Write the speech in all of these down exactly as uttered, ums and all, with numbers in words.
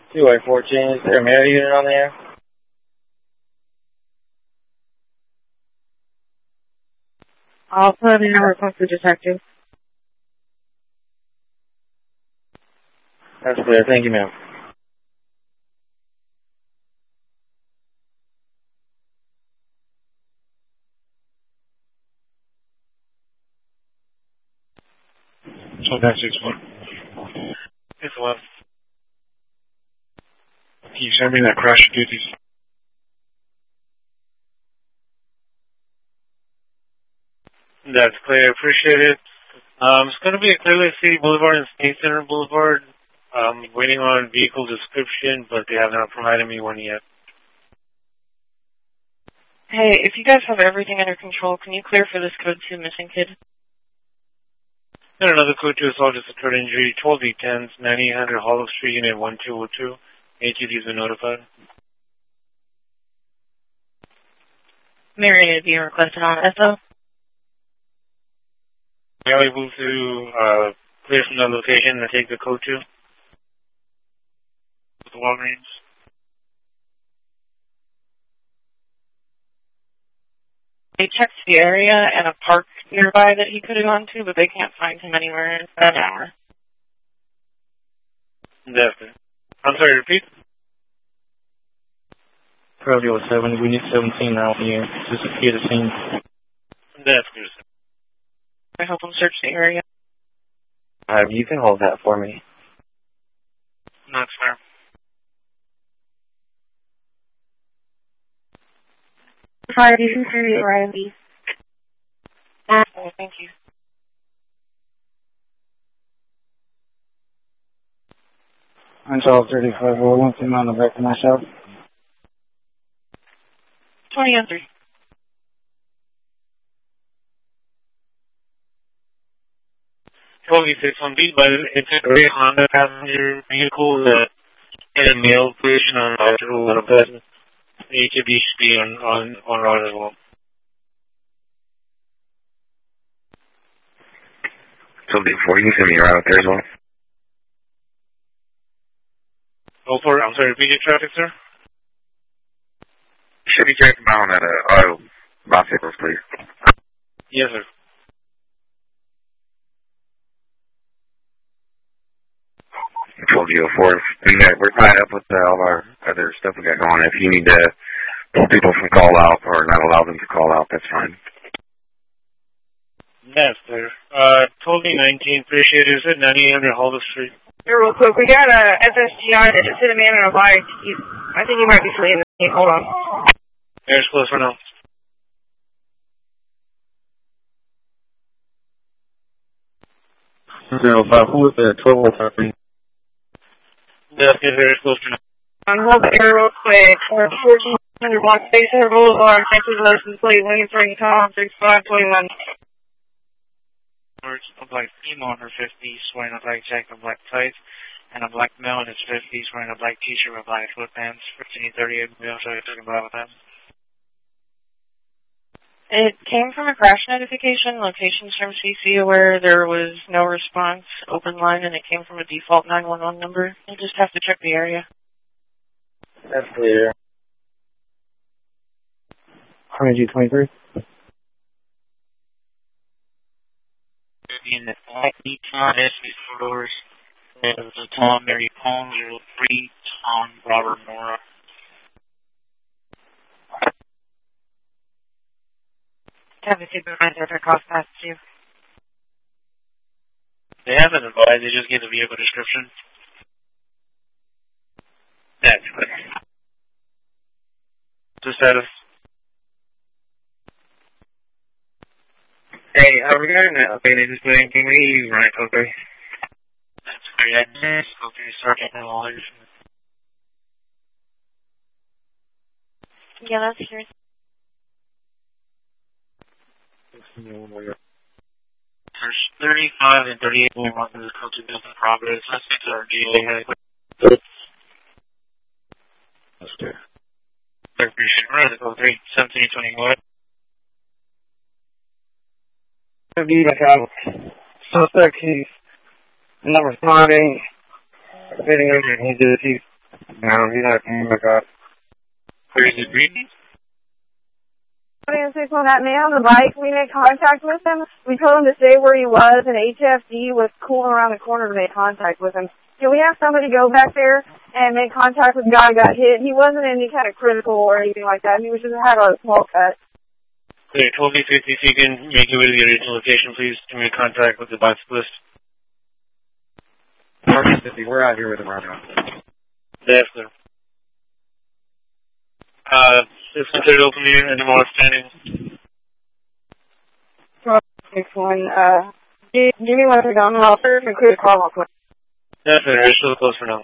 two by fourteen, is there a mirror unit on there? I'll put in a request for detective. That's clear. Thank you, ma'am. So that's six one. It's one. Can you send me that crash duties? That's clear. Appreciate it. Um, it's going to be at Clear Lake City Boulevard and State Center Boulevard. Um, waiting on vehicle description, but they have not provided me one yet. Hey, if you guys have everything under control, can you clear for this code two missing kid? And another code two assault just occurred injury, twelve D tens, ninety-eight hundred Hollow Street, Unit one two oh two. A T V's been notified. Mary, being requested on S O. Are you able to uh, clear from the location and take the code two? With the Walgreens? They checked the area and a park nearby that he could have gone to, but they can't find him anywhere in that hour. Definitely. I'm sorry, repeat? Probably was seven. We need seventeen out here. Just to clear the scene. That's good. I help him search the area. Uh, you can hold that for me. That's fair. Fire Station three, Riley. Oh, thank you. I'm twelve thirty-five. Well, one thing on the back of myself. twenty on three. twelve D six one B, but it's a gray Honda passenger vehicle that had a mail position on Hospital Little Bed. The H A B should be on, on, on route as well. So before you can send me your out there as well. Oh, for, I'm sorry, repeat your traffic, sir? Should be checking down at uh, auto bicycles, please. Yes, sir. twelve oh four. And uh, we're tied up with uh, all our other stuff we got going. If you need to pull people from call out or not allow them to call out, that's fine. Yes, sir. Uh, twelve D nineteen, appreciate it. Is it ninety-eight hundred Holder Street? Here, real quick, we got a S S G I that just hit a man on a bike. He's, I think he might be fleeing. Hold on. Air's close for now. Zero five. Who is that? Twelve oh five. Yes, get air's close for now. On hold the air real quick. We're fourteen hundred block State Center Boulevard, Texas license plate, Williams Ring, Tom, six five twenty-one. A black female in her fifties wearing a black jacket and black tights, and a black male in his fifties wearing a black t-shirt with black footbands. fifteen thirty-eight male, so you're talking about that. It came from a crash notification, locations from C C where there was no response, open line, and it came from a default nine one one number. You'll just have to check the area. That's clear. one G twenty-three. In the black Nissan S U V four doors, there's a Tom Mary Pong zero three, Tom Robert Nora. Have a supervisor for cost past two. They haven't advised, they just gave the vehicle description. That's good. The status. Hey, uh, regarding that updated display, can we use right okay? That's great. I just okay, Sergeant Knowledge. Yeah, that's yours. There's thirty-five and thirty-eight point one in the code to build in progress. Let's get to our G A. That's good. I appreciate it. Right, code three, seventeen twenty-one. Be back out. Suspect, he's not responding. Fitting over, he did it. No, he's not coming back up. Where's the breathing? six on that man on the bike, we made contact with him. We told him to stay where he was, and H F D was cooling around the corner to make contact with him. Can we have somebody go back there and make contact with the guy who got hit? He wasn't any kind of critical or anything like that. He was just had a small cut. Okay, twelve B fifty, if you can make your way to the original location, please, to make contact with the bicyclist. twelve B fifty, we're out here with him right now. That's clear. Uh, it's considered open here, any more outstanding? twelve six one, uh, give, give me one second. I'm going to and clear the call real quick. That's it, we're still close for now.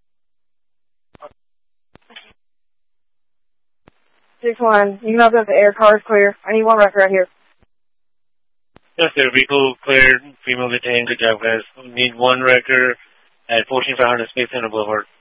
six one, you can open up the air, car's clear. I need one record right here. Yes, sir, vehicle cleared, female detained, good job, guys. We need one record at fourteen five hundred Space Center Boulevard.